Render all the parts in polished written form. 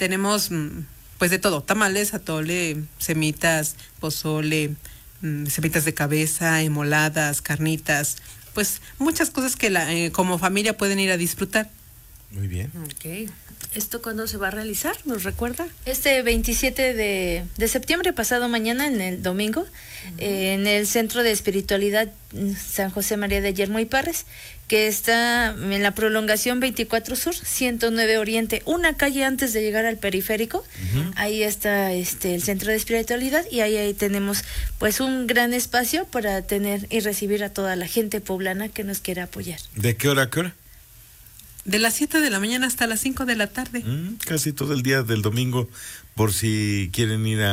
tenemos pues de todo, tamales, atole, semitas, pozole, semitas de cabeza, emoladas, carnitas, pues muchas cosas que como familia pueden ir a disfrutar. Muy bien. Ok. ¿Esto cuándo se va a realizar? ¿Nos recuerda? Este 27 de septiembre, pasado mañana, en el domingo, en el Centro de Espiritualidad San José María de Yermo y Parres, que está en la prolongación 24 Sur, 109 Oriente, una calle antes de llegar al periférico. Ahí está el Centro de Espiritualidad, y ahí tenemos pues un gran espacio para tener y recibir a toda la gente poblana que nos quiera apoyar. ¿De qué hora a qué hora? De las 7 de la mañana hasta las 5 de la tarde. Casi todo el día del domingo, por si quieren ir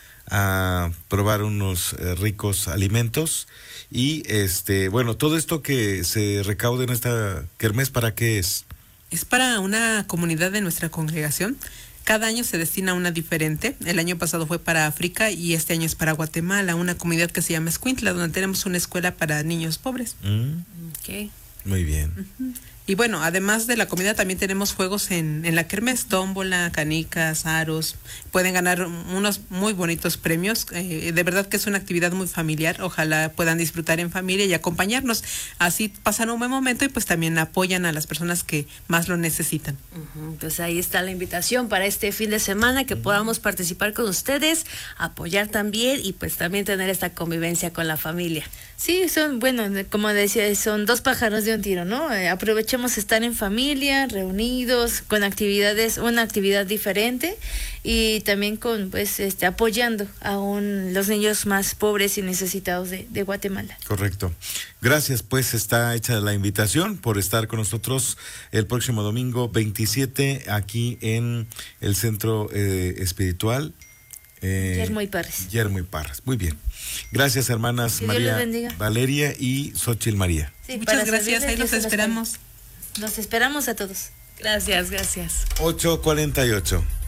a probar unos ricos alimentos. Y bueno, todo esto que se recaude en esta kermés, ¿para qué es? Es para una comunidad de nuestra congregación. Cada año se destina una diferente. El año pasado fue para África y este año es para Guatemala, una comunidad que se llama Escuintla, donde tenemos una escuela para niños pobres. Ok. Muy bien. Y bueno, además de la comida también tenemos juegos en la kermés, tómbola, canicas, aros. Pueden ganar unos muy bonitos premios. De verdad que es una actividad muy familiar. Ojalá puedan disfrutar en familia y acompañarnos. Así pasan un buen momento y pues también apoyan a las personas que más lo necesitan. Pues ahí está la invitación para este fin de semana, que podamos participar con ustedes, apoyar también y pues también tener esta convivencia con la familia. Sí, bueno, como decía, son dos pájaros de un tiro, ¿no? Aprovechemos estar en familia, reunidos, con actividades, una actividad diferente, y también con, pues, apoyando a los niños más pobres y necesitados de Guatemala. Correcto. Gracias, pues está hecha la invitación por estar con nosotros el próximo domingo 27 aquí en el Centro Espiritual. Yermo y Parres. Yermo y Parres. Muy bien. Gracias, hermanas Que María Dios les bendiga. Valeria y Xochitl María. Sí, Muchas gracias, ahí los esperamos. Los esperamos a todos. Gracias, gracias. 8:48.